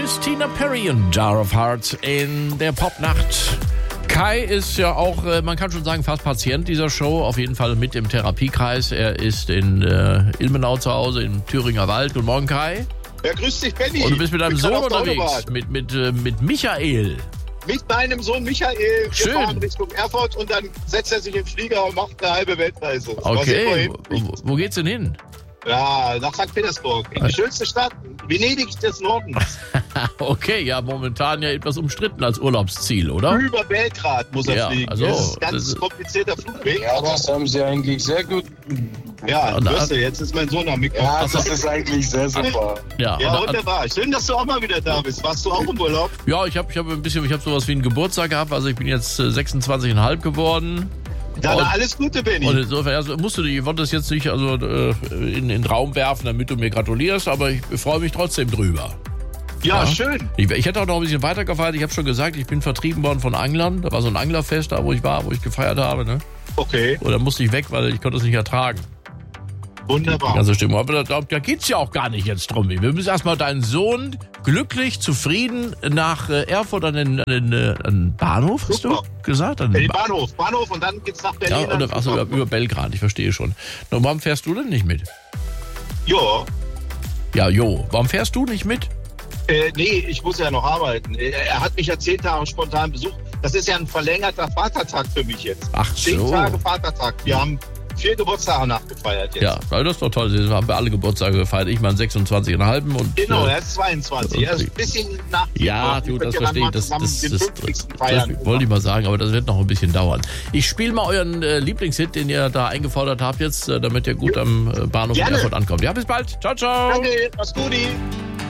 Christina Perri und Jar of Hearts in der Popnacht. Kai ist ja auch, man kann schon sagen, fast Patient dieser Show, auf jeden Fall mit im Therapiekreis. Er ist in Ilmenau zu Hause, im Thüringer Wald. Guten Morgen, Kai. Ja, grüß dich, Benni. Und du bist mit deinem Sohn unterwegs, mit Michael. Mit meinem Sohn Michael. Wir fahren Richtung Erfurt und dann setzt er sich im Flieger und macht eine halbe Weltreise. Okay, wo geht's denn hin? Ja, nach St. Petersburg, in die schönste Stadt, Venedig des Nordens. Okay, ja, momentan ja etwas umstritten als Urlaubsziel, oder? Über Belgrad muss er fliegen. Also, das ist ein ganz komplizierter Flugweg. Ja, das haben sie eigentlich sehr gut. Ja, weißt du, jetzt ist mein Sohn am Mikro. Ja, das ist eigentlich sehr super. Ja, wunderbar. Schön, dass du auch mal wieder da bist. Warst du auch im Urlaub? Ja, ich hab sowas wie einen Geburtstag gehabt. Also ich bin jetzt 26,5 geworden. Dann alles Gute, Benni. Und insofern, ich wollte das jetzt nicht in den Raum werfen, damit du mir gratulierst, aber ich freue mich trotzdem drüber. Ja, schön. Ich hätte auch noch ein bisschen weiter gefeiert. Ich habe schon gesagt, ich bin vertrieben worden von Anglern. Da war so ein Anglerfest da, wo ich gefeiert habe. Ne? Okay. Und dann musste ich weg, weil ich konnte es nicht ertragen. Wunderbar. Die ganze Stimmung. Aber da geht es ja auch gar nicht jetzt drum. Wir müssen erstmal deinen Sohn glücklich, zufrieden nach Erfurt an den Bahnhof, hast du gesagt? Den Bahnhof und dann geht's nach Berlin. Ja, über Belgrad, ich verstehe schon. Und warum fährst du denn nicht mit? Jo. Ja, warum fährst du nicht mit? Nee, ich muss ja noch arbeiten. Er hat mich ja 10 Tage spontan besucht. Das ist ja ein verlängerter Vatertag für mich jetzt. Ach so. 10 Tage Vatertag. Wir haben 4 Geburtstage nachgefeiert jetzt. Ja, das ist doch toll. Wir haben alle Geburtstage gefeiert. Ich mal 26,5 und... Genau, er ist 22. Er ist ein bisschen nach... Ja, du, das verstehe ich. Das wollte ich mal sagen, aber das wird noch ein bisschen dauern. Ich spiele mal euren Lieblingshit, den ihr da eingefordert habt jetzt, damit ihr gut am Bahnhof in Erfurt ankommt. Ja, bis bald. Ciao, ciao. Danke, mach's gut.